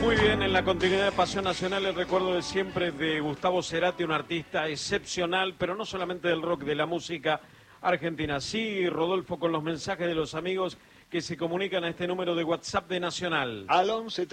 Muy bien, en la continuidad de Pasión Nacional, el recuerdo de siempre de Gustavo Cerati, un artista excepcional, pero no solamente del rock, de la música argentina. Sí, Rodolfo, con los mensajes de los amigos que se comunican a este número de WhatsApp de Nacional. Al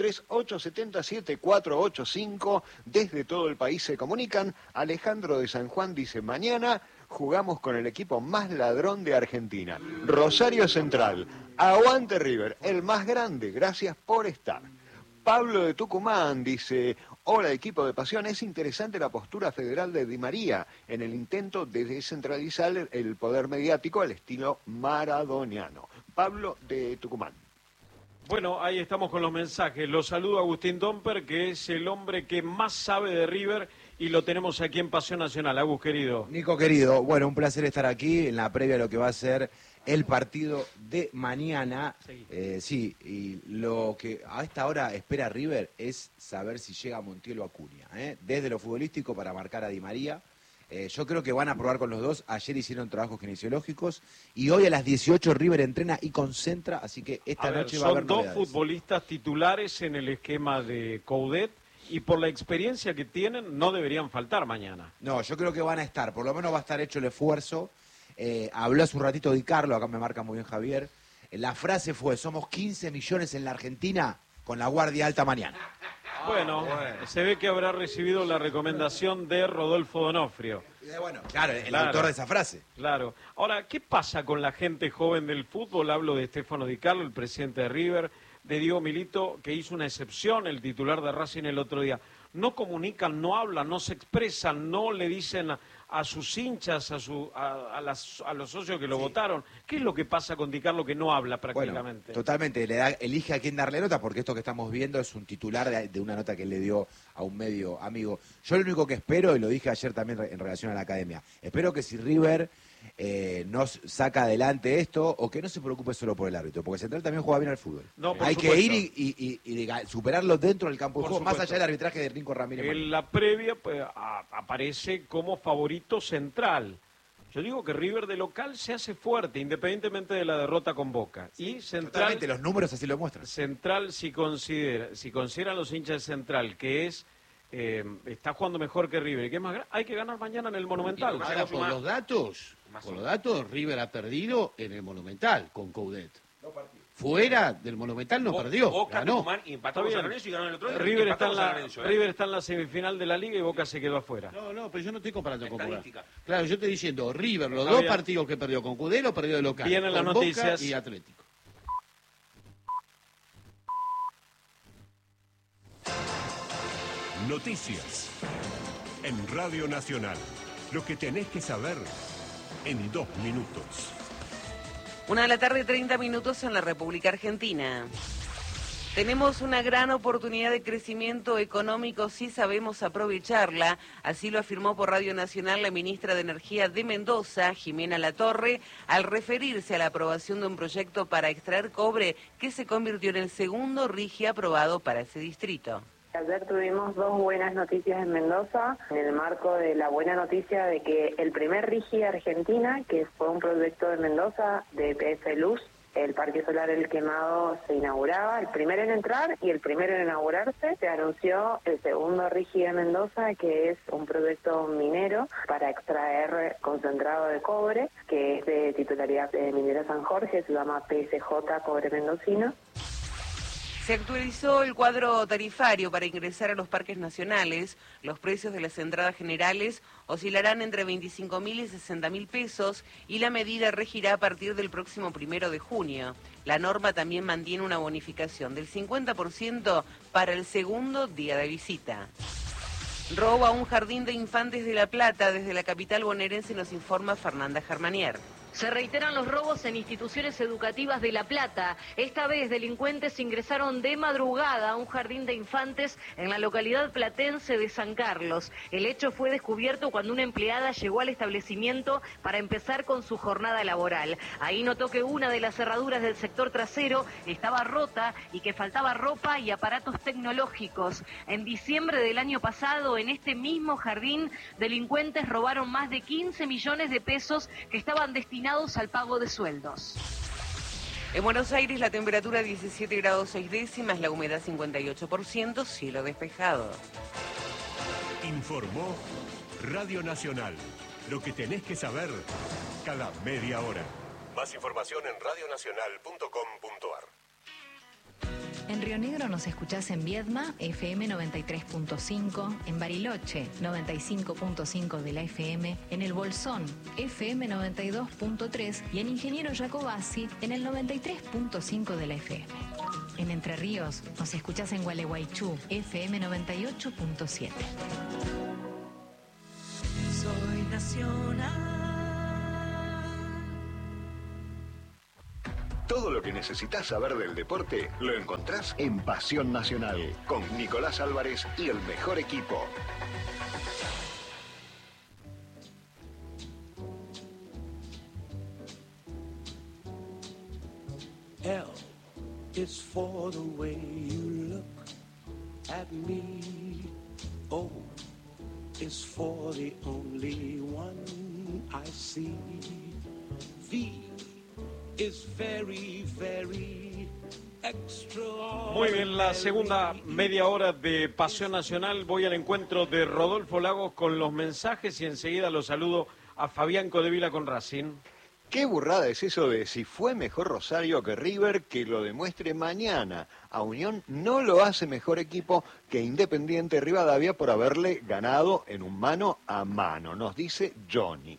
11-3877-485, desde todo el país se comunican. Alejandro de San Juan dice, mañana jugamos con el equipo más ladrón de Argentina. Rosario Central, aguante River, el más grande, gracias por estar. Pablo de Tucumán dice, hola equipo de Pasión, es interesante la postura federal de Di María en el intento de descentralizar el poder mediático al estilo maradoniano. Pablo de Tucumán. Bueno, ahí estamos con los mensajes. Lo saludo a Agustín Domper, que es el hombre que más sabe de River y lo tenemos aquí en Pasión Nacional. Agus, querido. Nico, querido, bueno, un placer estar aquí en la previa de lo que va a ser el partido de mañana. Sí, y lo que a esta hora espera River es saber si llega Montiel o Acuña, desde lo futbolístico para marcar a Di María. Yo creo que van a probar con los dos. Ayer hicieron trabajos kinesiológicos y hoy a las 18 River entrena y concentra, así que esta noche va a haber novedades. Son dos futbolistas titulares en el esquema de Coudet y por la experiencia que tienen no deberían faltar mañana. No, yo creo que van a estar, por lo menos va a estar hecho el esfuerzo. Habló hace un ratito Di Carlo, acá me marca muy bien Javier. La frase fue, somos 15 millones en la Argentina con la guardia alta mañana. Bueno, se ve que habrá recibido la recomendación de Rodolfo Donofrio. Bueno, claro, el autor de esa frase. Claro. Ahora, ¿qué pasa con la gente joven del fútbol? Hablo de Stefano Di Carlo, el presidente de River, de Diego Milito, que hizo una excepción, el titular de Racing el otro día. No comunican, no hablan, no se expresan, no le dicen a sus hinchas, a los socios que lo votaron. ¿Qué es lo que pasa con Di Carlo que no habla prácticamente? Bueno, totalmente, elige a quién darle nota, porque esto que estamos viendo es un titular de una nota que él le dio a un medio amigo. Yo lo único que espero, y lo dije ayer también en relación a la academia, espero que si River nos saca adelante esto, o que no se preocupe solo por el árbitro, porque Central también juega bien al fútbol. No, hay que ir y superarlo dentro del campo de juego, más allá del arbitraje de Rinco Ramírez. En la previa pues, aparece como favorito Central. Yo digo que River de local se hace fuerte, independientemente de la derrota con Boca. Sí, y Central, totalmente, los números así lo muestran. Central, si consideran los hinchas de Central que es está jugando mejor que River, que es más, hay que ganar mañana en el Monumental. Ahora, por los datos, River ha perdido en el Monumental con Coudet. Fuera del Monumental no perdió, Boca, ganó. Tucumán, y empató con San Lorenzo y ganó el otro día. River está en la semifinal de la Liga y Boca se quedó afuera. No, pero yo no estoy comparando con Boca. Estadística. Claro, yo estoy diciendo, River, los dos partidos que perdió con Coudet, lo perdió de local. Vienen las noticias. Boca y Atlético. Noticias en Radio Nacional. Lo que tenés que saber en 2 minutos. 1:30 en la República Argentina. Tenemos una gran oportunidad de crecimiento económico si sabemos aprovecharla, así lo afirmó por Radio Nacional la ministra de Energía de Mendoza, Jimena Latorre, al referirse a la aprobación de un proyecto para extraer cobre que se convirtió en el segundo RIGI aprobado para ese distrito. Ayer tuvimos dos buenas noticias en Mendoza, en el marco de la buena noticia de que el primer RIGI Argentina, que fue un proyecto de Mendoza de EPF Luz, el Parque Solar El Quemado, se inauguraba, el primero en entrar y el primero en inaugurarse. Se anunció el segundo RIGI de Mendoza, que es un proyecto minero para extraer concentrado de cobre, que es de titularidad de Minera San Jorge, se llama PSJ Cobre Mendocino. Se actualizó el cuadro tarifario para ingresar a los parques nacionales. Los precios de las entradas generales oscilarán entre 25.000 y 60.000 pesos y la medida regirá a partir del próximo 1 de junio. La norma también mantiene una bonificación del 50% para el segundo día de visita. Robo a un jardín de infantes de La Plata. Desde la capital bonaerense nos informa Fernanda Germanier. Se reiteran los robos en instituciones educativas de La Plata. Esta vez delincuentes ingresaron de madrugada a un jardín de infantes en la localidad platense de San Carlos. El hecho fue descubierto cuando una empleada llegó al establecimiento para empezar con su jornada laboral. Ahí notó que una de las cerraduras del sector trasero estaba rota y que faltaba ropa y aparatos tecnológicos. En diciembre del año pasado, en este mismo jardín, delincuentes robaron más de 15 millones de pesos que estaban destinados al pago de sueldos. En Buenos Aires la temperatura 17 grados 6 décimas, la humedad 58%, cielo despejado. Informó Radio Nacional. Lo que tenés que saber cada media hora. Más información en radionacional.com.ar. En Río Negro nos escuchás en Viedma, FM 93.5, en Bariloche, 95.5 de la FM, en El Bolsón, FM 92.3 y en Ingeniero Jacobasi, en el 93.5 de la FM. En Entre Ríos nos escuchás en Gualeguaychú, FM 98.7. Soy nacional. Todo lo que necesitas saber del deporte lo encontrás en Pasión Nacional, con Nicolás Álvarez y el mejor equipo. L is for the way you look at me. O is for the only one I see. V is very, very extraordinary. Muy bien, la segunda media hora de Pasión Nacional. Voy al encuentro de Rodolfo Lagos con los mensajes y enseguida los saludo a Fabián Codevila con Racing. ¿Qué burrada es eso de si fue mejor Rosario que River, que lo demuestre mañana? A Unión no lo hace mejor equipo que Independiente Rivadavia por haberle ganado en un mano a mano, nos dice Johnny.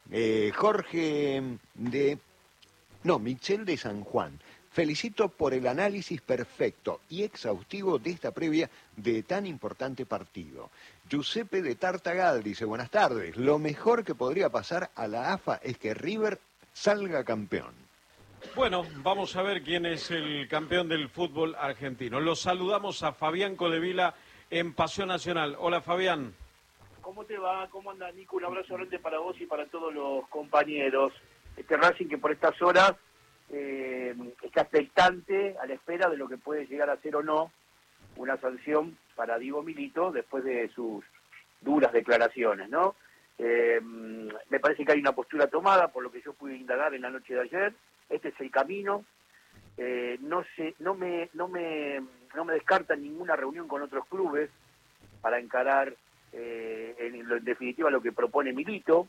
Michel de San Juan. Felicito por el análisis perfecto y exhaustivo de esta previa de tan importante partido. Giuseppe de Tartagal dice, buenas tardes, lo mejor que podría pasar a la AFA es que River salga campeón. Bueno, vamos a ver quién es el campeón del fútbol argentino. Los saludamos a Fabián Codevila en Pasión Nacional. Hola, Fabián. ¿Cómo te va? ¿Cómo anda, Nico? Un abrazo grande para vos y para todos los compañeros. Racing que por estas horas está expectante a la espera de lo que puede llegar a ser o no una sanción para Diego Milito después de sus duras declaraciones, ¿no? Me parece que hay una postura tomada por lo que yo pude indagar en la noche de ayer. Este es el camino. No me descartan ninguna reunión con otros clubes para encarar en definitiva lo que propone Milito.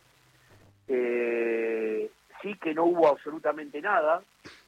Sí que no hubo absolutamente nada,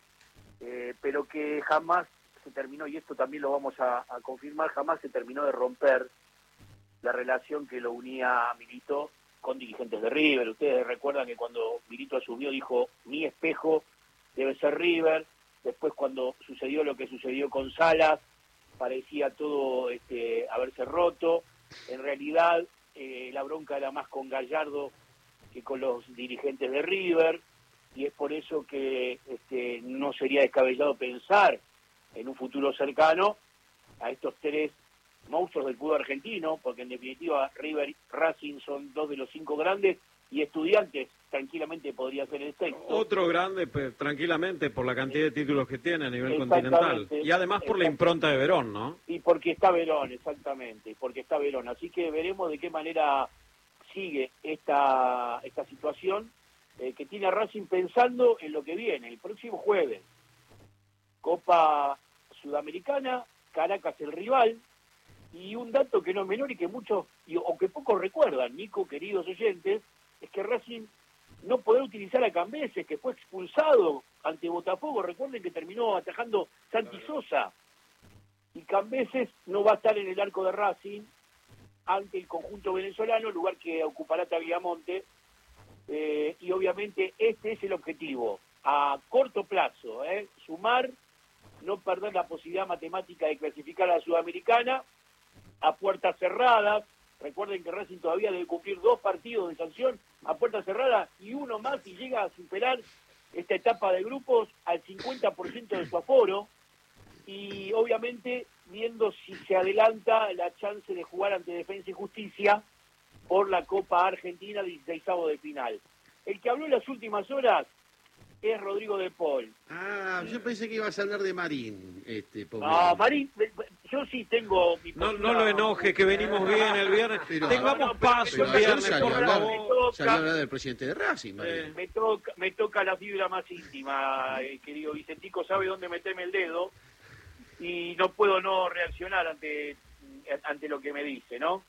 pero que jamás se terminó, y esto también lo vamos a confirmar, jamás se terminó de romper la relación que lo unía a Milito con dirigentes de River. Ustedes recuerdan que cuando Milito asumió dijo, mi espejo debe ser River. Después cuando sucedió lo que sucedió con Salas, parecía todo haberse roto. En realidad la bronca era más con Gallardo que con los dirigentes de River, y es por eso que no sería descabellado pensar en un futuro cercano a estos tres monstruos del fútbol argentino, porque en definitiva River y Racing son dos de los 5 grandes, y Estudiantes tranquilamente podría ser el sexto. Otro grande, tranquilamente, por la cantidad de títulos que tiene a nivel continental. Y además por la impronta de Verón, ¿no? Y porque está Verón, exactamente, porque está Verón. Así que veremos de qué manera sigue esta situación que tiene a Racing pensando en lo que viene. El próximo jueves, Copa Sudamericana, Caracas el rival, y un dato que no es menor y que muchos, o que pocos recuerdan, Nico, queridos oyentes, es que Racing no podrá utilizar a Cambeses, que fue expulsado ante Botafogo. Recuerden que terminó atajando Santi Sosa, y Cambeses no va a estar en el arco de Racing ante el conjunto venezolano, lugar que ocupará Tagliamonte, y obviamente este es el objetivo a corto plazo, sumar, no perder la posibilidad matemática de clasificar a la Sudamericana a puertas cerradas. Recuerden que Racing todavía debe cumplir 2 partidos de sanción a puertas cerradas y uno más, y llega a superar esta etapa de grupos al 50% de su aforo, y obviamente viendo si se adelanta la chance de jugar ante Defensa y Justicia por la Copa Argentina 16avos de final. El que habló en las últimas horas es Rodrigo de Paul. Ah, yo pensé que ibas a hablar de Marín. Pobre. No, Marín, yo sí tengo mi No lo enoje, que venimos bien el viernes. Pero- Tengamos paz el viernes, por favor. Salió a hablar del presidente de Racing, Marín. Me toca la fibra más íntima, querido Vicentico, sabe dónde meterme el dedo y no puedo no reaccionar ante lo que me dice, ¿no?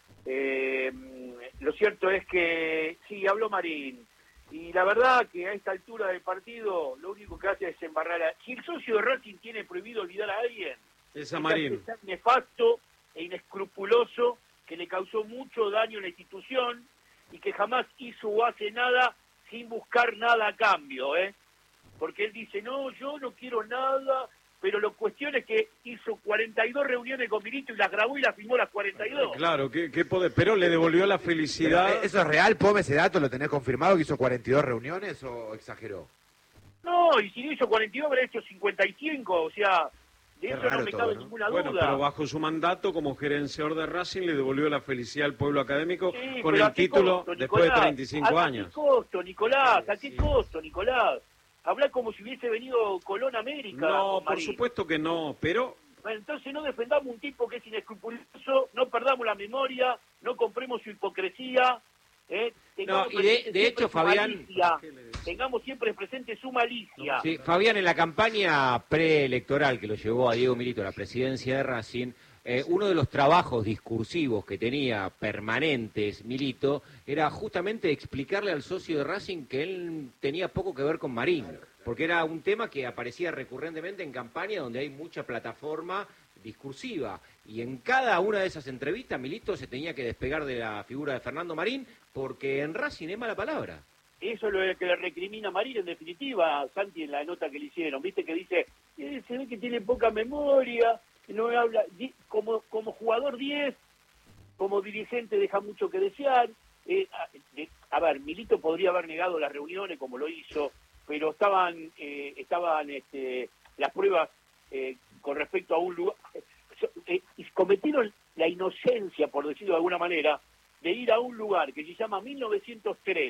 Lo cierto es que sí, habló Marín, y la verdad que a esta altura del partido lo único que hace es embarrar si el socio de Racing tiene prohibido olvidar a alguien, Es a Marín. es tan nefasto e inescrupuloso que le causó mucho daño a la institución y que jamás hizo o hace nada sin buscar nada a cambio, porque él dice, no, yo no quiero nada, pero la cuestión es que hizo 42 reuniones con Milito y las grabó y las filmó las 42. Claro, ¿qué poder? Pero le devolvió la felicidad. Pero, ¿eso es real, Pome, ese dato? ¿Lo tenés confirmado que hizo 42 reuniones o exageró? No, y si no hizo 42 habrá hecho 55, o sea, de Qué eso no raro me todo, cabe ¿no? ninguna Bueno, duda. pero bajo su mandato como gerenciador de Racing le devolvió la felicidad al pueblo académico Sí, con pero el ¿a qué título costo, después de Nicolás? 35 años. ¿A qué costo, Nicolás? ¿A qué costo, Nicolás? Habla como si hubiese venido Colón a América. No, con por Marín. supuesto que no, pero Bueno, entonces no defendamos un tipo que es inescrupuloso, no perdamos la memoria, no compremos su hipocresía. Tengamos No, y de presente hecho, siempre su Fabián- malicia, tengamos siempre presente su malicia. Sí, Fabián, en la campaña preelectoral que lo llevó a Diego Milito a la presidencia de Racing, uno de los trabajos discursivos que tenía permanentes Milito era justamente explicarle al socio de Racing que él tenía poco que ver con Marín, porque era un tema que aparecía recurrentemente en campaña donde hay mucha plataforma discursiva, y en cada una de esas entrevistas Milito se tenía que despegar de la figura de Fernando Marín, porque en Racing es mala palabra. Eso es lo que le recrimina a Marín, en definitiva, Santi, en la nota que le hicieron. Viste que dice, se ve que tiene poca memoria, que no habla, como jugador 10, como dirigente deja mucho que desear. A ver, Milito podría haber negado las reuniones como lo hizo, pero estaban las pruebas con respecto a un lugar, y cometieron la inocencia, por decirlo de alguna manera, de ir a un lugar que se llama 1903,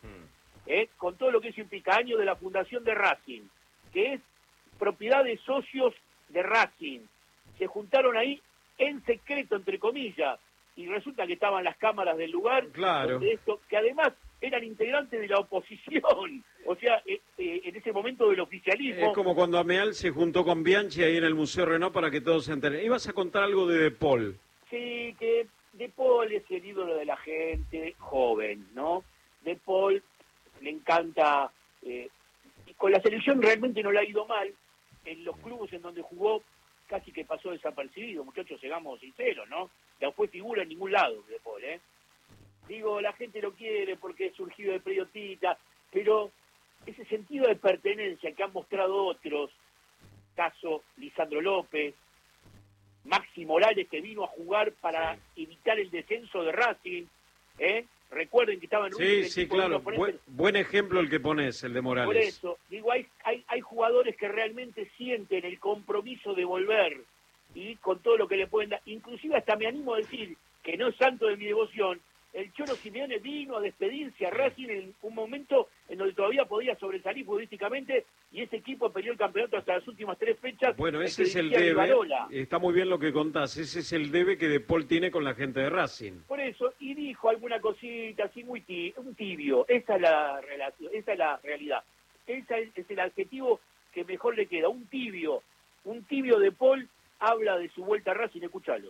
con todo lo que eso implica, año de la fundación de Racing, que es propiedad de socios de Racing. Se juntaron ahí en secreto, entre comillas, y resulta que estaban las cámaras del lugar, Claro. que además eran integrantes de la oposición, o sea, en ese momento del oficialismo. es como cuando Ameal se juntó con Bianchi ahí en el Museo Renault para que todos se enteren. Ibas a contar algo de Paul. Sí, que De Paul es el ídolo de la gente joven, ¿no? De Paul le encanta, y con la selección realmente no le ha ido mal, en los clubes en donde jugó casi que pasó desapercibido, muchachos, seamos sinceros, ¿no? No fue figura en ningún lado De Paul, Digo, la gente lo quiere porque es surgido de periodista, pero ese sentido de pertenencia que han mostrado otros, caso Lisandro López, Maxi Morales, que vino a jugar para evitar el descenso de Racing, recuerden que estaban Sí, claro, buen ejemplo el que pones, el de Morales. por eso, digo, hay jugadores que realmente sienten el compromiso de volver y con todo lo que le pueden dar, inclusive hasta me animo a decir que no es santo de mi devoción, el Cholo Simeone vino a despedirse a Racing en un momento en donde todavía podía sobresalir futbolísticamente y ese equipo peleó el campeonato hasta las últimas 3 fechas. Bueno, ese que es el dirigía debe, Rivarola. está muy bien lo que contás, ese es el debe que De Paul tiene con la gente de Racing. Por eso, y dijo alguna cosita así muy un tibio, esa es la relación, esa es la realidad. Ese es el adjetivo que mejor le queda, un tibio De Paul habla de su vuelta a Racing, escúchalo.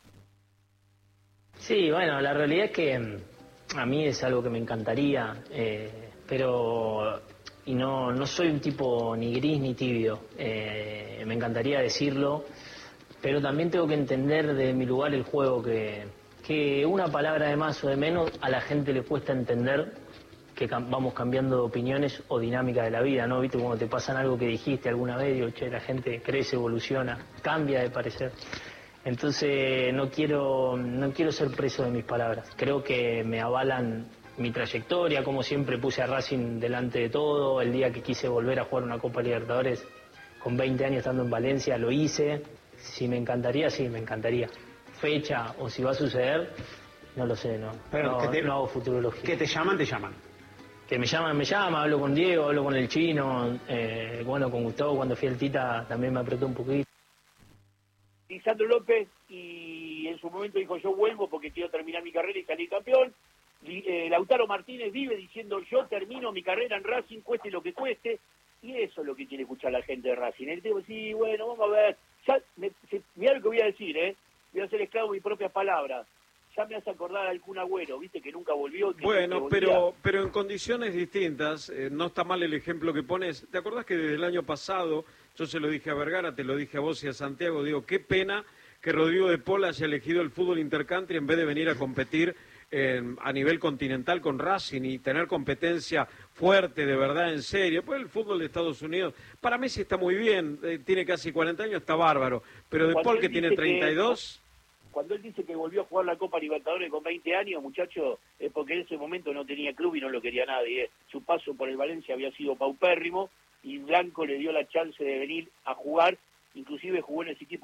Sí, bueno, la realidad es que a mí es algo que me encantaría, pero no soy un tipo ni gris ni tibio, me encantaría decirlo, pero también tengo que entender de mi lugar el juego, que una palabra de más o de menos a la gente le cuesta entender que vamos cambiando de opiniones o dinámica de la vida, ¿no? ¿Viste? Cuando te pasan algo que dijiste alguna vez, digo, che, la gente crece, evoluciona, cambia de parecer. Entonces no quiero ser preso de mis palabras. Creo que me avalan mi trayectoria, como siempre puse a Racing delante de todo. El día que quise volver a jugar una Copa Libertadores con 20 años estando en Valencia, lo hice. Si me encantaría, sí, me encantaría. Fecha o si va a suceder, no lo sé, no. Pero no hago futurología. Que te llaman, te llaman. me llama, hablo con Diego, hablo con el Chino, bueno, con Gustavo cuando fui al Tita también me apretó un poquito. Lisandro López, y en su momento dijo yo vuelvo porque quiero terminar mi carrera y salir campeón. Lautaro Martínez vive diciendo yo termino mi carrera en Racing, cueste lo que cueste, y eso es lo que quiere escuchar la gente de Racing. Él dice, sí, bueno, vamos a ver, mirá lo que voy a decir, voy a ser esclavo de mis propias palabras. Ya me hace acordar al Kun Agüero, viste, que nunca volvió. Bueno, pero en condiciones distintas, no está mal el ejemplo que pones. ¿Te acordás que desde el año pasado, yo se lo dije a Vergara, te lo dije a vos y a Santiago, digo, qué pena que Rodrigo de Paul haya elegido el fútbol intercountry en vez de venir a competir a nivel continental con Racing y tener competencia fuerte, de verdad, en serio? Pues el fútbol de Estados Unidos, para Messi está muy bien, tiene casi 40 años, está bárbaro, pero de Paul que tiene 32... Cuando él dice que volvió a jugar la Copa Libertadores con 20 años, muchacho, es porque en ese momento no tenía club y no lo quería nadie. Su paso por el Valencia había sido paupérrimo y Blanco le dio la chance de venir a jugar, inclusive jugó en ese equipo